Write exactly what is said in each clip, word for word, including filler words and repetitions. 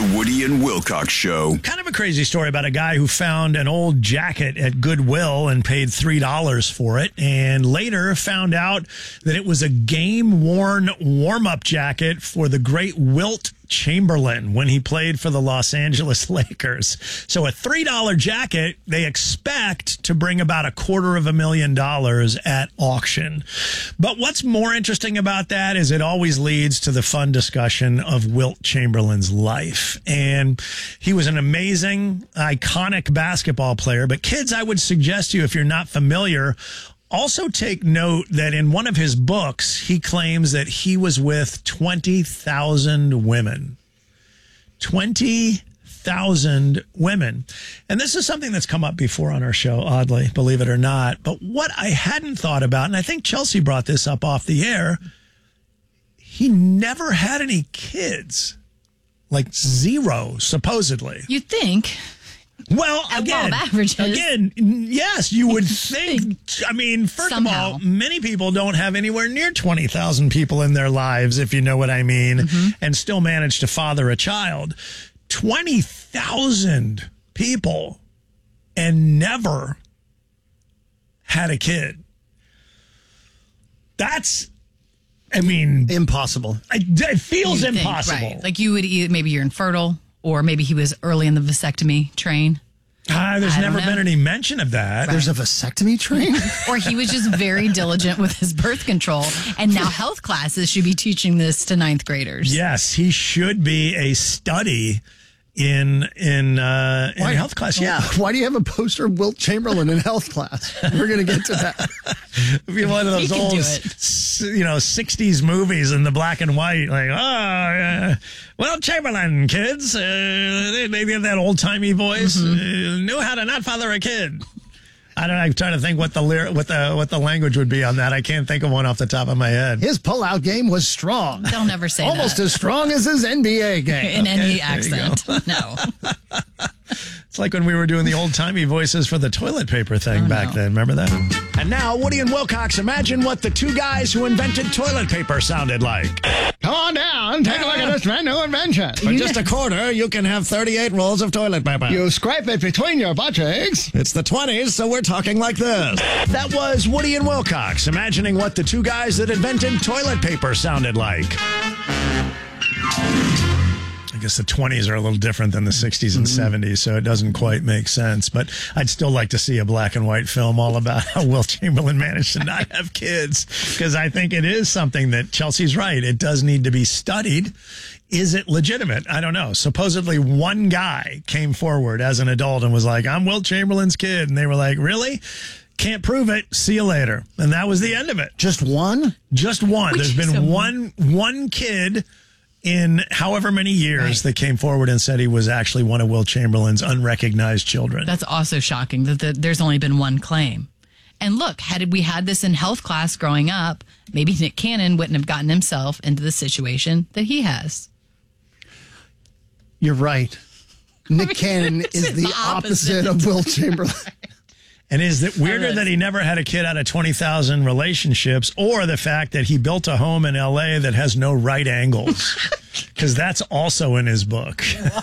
The Woody and Wilcox Show. Kind of a crazy story about a guy who found an old jacket at Goodwill and paid three dollars for it, and later found out that it was a game-worn warm-up jacket for the great Wilt Chamberlain when he played for the Los Angeles Lakers. So a three dollar jacket, they expect to bring about a quarter of a million dollars at auction. But what's more interesting about that is it always leads to the fun discussion of Wilt Chamberlain's life. And he was an amazing, iconic basketball player. But kids, I would suggest to you, if you're not familiar, also take note that in one of his books, he claims that he was with twenty thousand women. twenty thousand women. And this is something that's come up before on our show, oddly, believe it or not. But what I hadn't thought about, and I think Chelsea brought this up off the air, he never had any kids. Like zero, supposedly. You'd think. Well, At again, law of averages. again, yes, you would think. I mean, first Somehow. of all, many people don't have anywhere near twenty thousand people in their lives, if you know what I mean, Mm-hmm. and still manage to father a child. twenty thousand people and never had a kid. That's, I mean, Impossible. I, it feels You'd think, impossible. right. Like you would either, maybe you're infertile, or maybe he was early in the vasectomy train. Ah, there's I don't never know. been any mention of that. There's a vasectomy train? Or he was just very diligent with his birth control. And now health classes should be teaching this to ninth graders. Yes, he should be a study in in uh, in health class. Yeah, Why do you have a poster of Wilt Chamberlain in health class? We're going to get to that. it'd be one of those He can old, do it. s- you know, sixties movies in the black and white. Like, oh, uh, well, Chamberlain kids, uh, they, they get that old timey voice. Mm-hmm. Uh, knew how to not father a kid. I don't know. I'm trying to think what the lyri- what the what the language would be on that. I can't think of one off the top of my head. His pullout game was strong. They'll never say Almost that. as strong as his N B A game. In any there you accent. No. It's like when we were doing the old timey voices for the toilet paper thing Oh, back no. then. Remember that? And now, Woody and Wilcox, imagine what the two guys who invented toilet paper sounded like. Come on down. Take a look at this brand new invention. For just a quarter, you can have thirty-eight rolls of toilet paper. You scrape it between your butt cheeks. It's the twenties, so we're talking like this. That was Woody and Wilcox, imagining what the two guys that invented toilet paper sounded like. I guess the twenties are a little different than the sixties and seventies, so it doesn't quite make sense. But I'd still like to see a black and white film all about how Wilt Chamberlain managed to not have kids, because I think it is something that Chelsea's right. It does need to be studied. Is it legitimate? I don't know. Supposedly one guy came forward as an adult and was like, I'm Wilt Chamberlain's kid. And they were like, really? Can't prove it. See you later. And that was the end of it. Just one? Just one. There's been So- one one kid in however many years that came forward and said he was actually one of Wilt Chamberlain's unrecognized children. That's also shocking that the, there's only been one claim. And look, had we had this in health class growing up, maybe Nick Cannon wouldn't have gotten himself into the situation that he has. You're right. Nick mean, Cannon it's is the the opposite opposite. of Wilt Chamberlain. And is it weirder that he never had a kid out of twenty thousand relationships, or the fact that he built a home in L A that has no right angles? Because that's also in his book.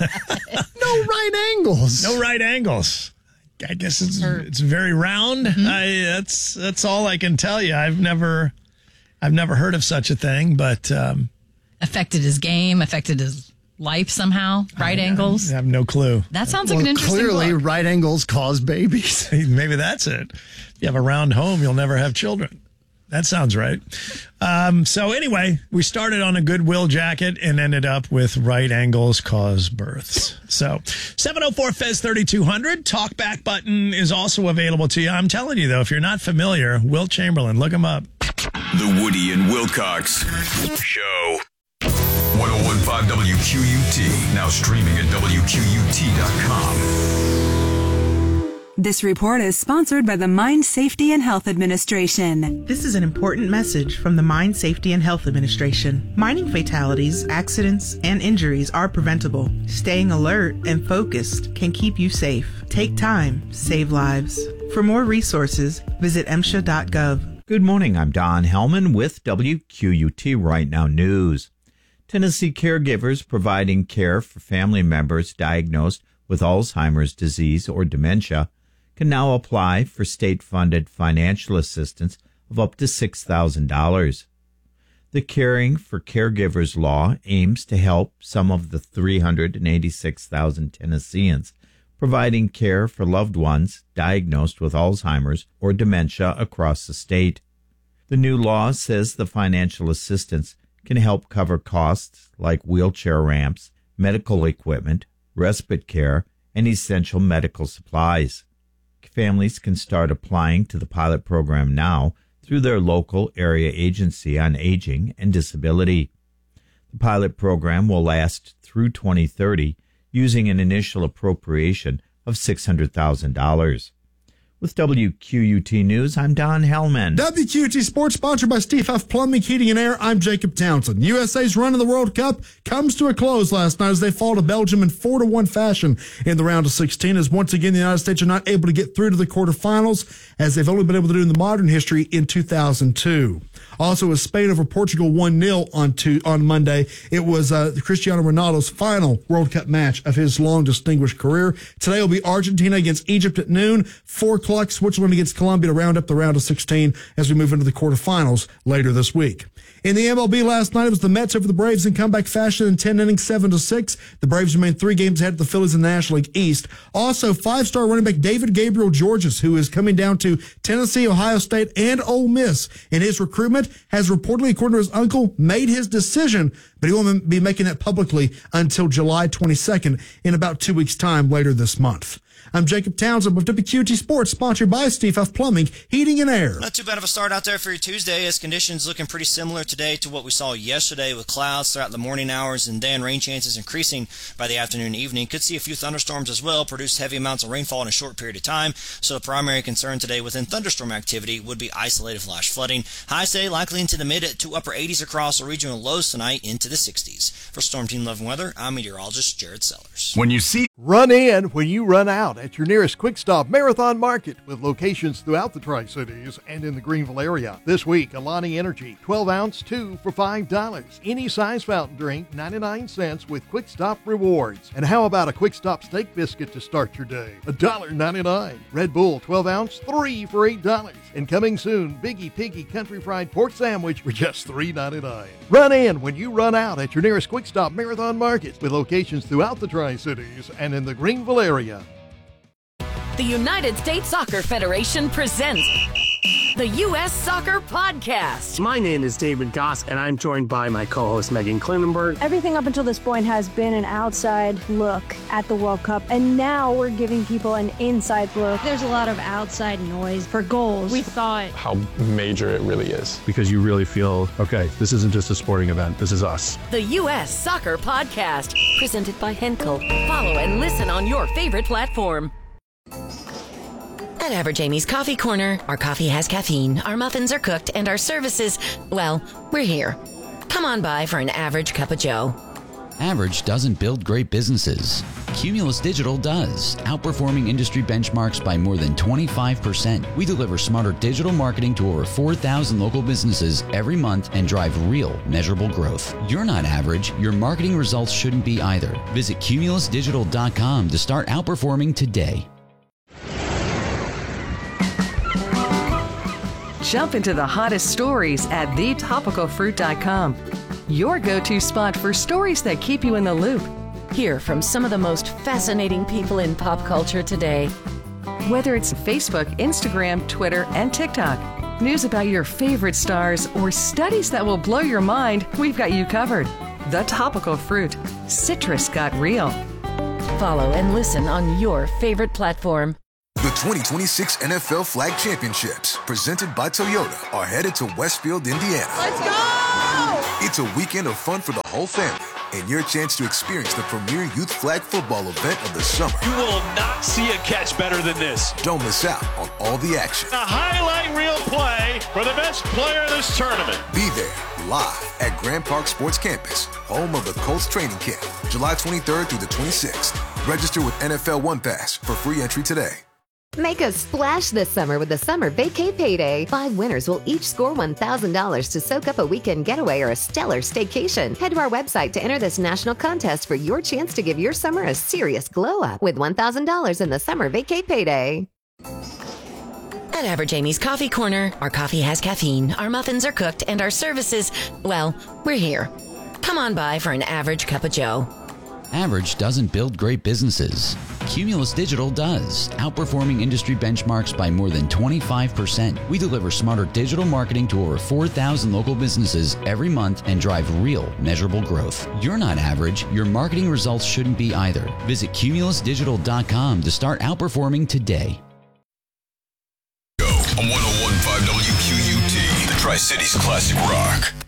No right angles. No right angles. I guess it's it's very round. I, that's that's all I can tell you. I've never I've never heard of such a thing, but um, Affected his game, affected his life somehow. Right angles. I have no clue. That sounds like Well, an interesting clearly, book. right angles cause babies. Maybe that's it. If you have a round home, you'll never have children. That sounds right. Um, so anyway, we started on a Goodwill jacket and ended up with right angles cause births. So seven oh four Fez thirty-two hundred. Talkback button is also available to you. I'm telling you, though, if you're not familiar, Wilt Chamberlain, look him up. The Woody and Wilcox Show. one oh one point five W Q U T. Now streaming at W Q U T dot com. This report is sponsored by the Mine Safety and Health Administration. This is an important message from the Mine Safety and Health Administration. Mining fatalities, accidents, and injuries are preventable. Staying alert and focused can keep you safe. Take time, save lives. For more resources, visit M S H A dot gov. Good morning. I'm Don Hellman with W Q U T Right Now News. Tennessee caregivers providing care for family members diagnosed with Alzheimer's disease or dementia can now apply for state-funded financial assistance of up to six thousand dollars. The Caring for Caregivers law aims to help some of the three hundred eighty-six thousand Tennesseans providing care for loved ones diagnosed with Alzheimer's or dementia across the state. The new law says the financial assistance can help cover costs like wheelchair ramps, medical equipment, respite care, and essential medical supplies. Families can start applying to the pilot program now through their local area agency on aging and disability. The pilot program will last through twenty thirty using an initial appropriation of six hundred thousand dollars. With W Q U T News, I'm Don Hellman. W Q U T Sports, sponsored by Steve Huff Plumbing, Heating, and Air. I'm Jacob Townsend. U S A's run in the World Cup comes to a close last night as they fall to Belgium in four to one fashion in the round of sixteen, as once again the United States are not able to get through to the quarterfinals, as they've only been able to do in the modern history in two thousand two. Also, as Spain over Portugal one nil on, two, on Monday, it was uh, Cristiano Ronaldo's final World Cup match of his long distinguished career. Today will be Argentina against Egypt at noon, four o'clock. Switzerland against Colombia to round up the round of sixteen as we move into the quarterfinals later this week. In the M L B last night, it was the Mets over the Braves in comeback fashion in ten innings, seven to six. The Braves remain three games ahead of the Phillies in the National League East. Also, five-star running back David Gabriel Georges, who is coming down to Tennessee, Ohio State, and Ole Miss in his recruitment, has reportedly, according to his uncle, made his decision, but he won't be making that publicly until July twenty-second in about two weeks' time later this month. I'm Jacob Townsend with W Q U T Sports, sponsored by Steve Huff Plumbing, Heating, and Air. Not too bad of a start out there for your Tuesday, as conditions looking pretty similar today to what we saw yesterday, with clouds throughout the morning hours and day and rain chances increasing by the afternoon and evening. Could see a few thunderstorms as well, produce heavy amounts of rainfall in a short period of time. So the primary concern today within thunderstorm activity would be isolated flash flooding. Highs today likely into the mid to upper eighties across the regional lows tonight into the sixties. For Storm Team eleven Weather, I'm meteorologist Jared Sellers. When you see Run in when you run out at your nearest Quick Stop Marathon Market, with locations throughout the Tri-Cities and in the Greenville area. This week, Alani Energy, twelve ounce, two for five dollars. Any size fountain drink, ninety-nine cents with Quick Stop rewards. And how about a Quick Stop steak biscuit to start your day? one dollar ninety-nine. Red Bull, twelve ounce, three for eight dollars. And coming soon, Biggie Piggy Country Fried Pork Sandwich for just three ninety-nine. Run in when you run out at your nearest Quick Stop Marathon Market, with locations throughout the Tri-Cities and in the Greenville area. The United States Soccer Federation presents the U S Soccer Podcast. My name is David Goss, and I'm joined by my co-host Megan Klinenberg. Everything up until this point has been an outside look at the World Cup, and now we're giving people an inside look. There's a lot of outside noise for goals. We thought how major it really is. Because you really feel, okay, this isn't just a sporting event, this is us. The U S Soccer Podcast, presented by Henkel. Follow and listen on your favorite platform. At Average Amy's Coffee Corner, our coffee has caffeine, our muffins are cooked, and our services, well, we're here. Come on by for an average cup of joe. Average doesn't build great businesses. Cumulus Digital does, outperforming industry benchmarks by more than twenty-five percent. We deliver smarter digital marketing to over four thousand local businesses every month and drive real, measurable growth. You're not average. Your marketing results shouldn't be either. Visit cumulus digital dot com to start outperforming today. Jump into the hottest stories at the topical fruit dot com. Your go-to spot for stories that keep you in the loop. Hear from some of the most fascinating people in pop culture today. Whether it's Facebook, Instagram, Twitter, and TikTok, news about your favorite stars, or studies that will blow your mind, we've got you covered. The Topical Fruit. Citrus got real. Follow and listen on your favorite platform. The twenty twenty-six N F L Flag Championships, presented by Toyota, are headed to Westfield, Indiana. Let's go! It's a weekend of fun for the whole family, and your chance to experience the premier youth flag football event of the summer. You will not see a catch better than this. Don't miss out on all the action. A highlight reel play for the best player of this tournament. Be there, live at Grand Park Sports Campus, home of the Colts training camp, July twenty-third through the twenty-sixth. Register with N F L One Pass for free entry today. Make a splash this summer with the Summer Vacay Payday. Five winners will each score one thousand dollars to soak up a weekend getaway or a stellar staycation. Head to our website to enter this national contest for your chance to give your summer a serious glow-up with one thousand dollars in the Summer Vacay Payday. At Average Amy's Coffee Corner, our coffee has caffeine, our muffins are cooked, and our services, well, we're here. Come on by for an average cup of joe. Average doesn't build great businesses. Cumulus Digital does, outperforming industry benchmarks by more than twenty-five percent. We deliver smarter digital marketing to over four thousand local businesses every month and drive real, measurable growth. You're not average. Your marketing results shouldn't be either. Visit cumulus digital dot com to start outperforming today. On one oh one point five W Q U T, the Tri-Cities Classic Rock.